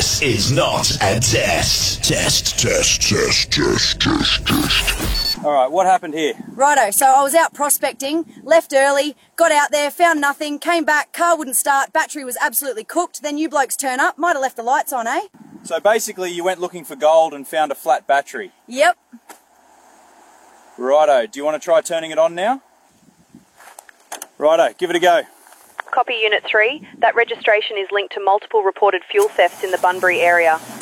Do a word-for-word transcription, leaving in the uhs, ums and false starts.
This is not a test. Test, test, test, test, test, test. All right, what happened here? Righto, so I was out prospecting, left early, got out there, found nothing, came back, car wouldn't start, battery was absolutely cooked, then you blokes turn up, might have left the lights on, eh? So basically you went looking for gold and found a flat battery? Yep. Righto, do you want to try turning it on now? Righto, give it a go. Copy Unit three. That registration is linked to multiple reported fuel thefts in the Bunbury area.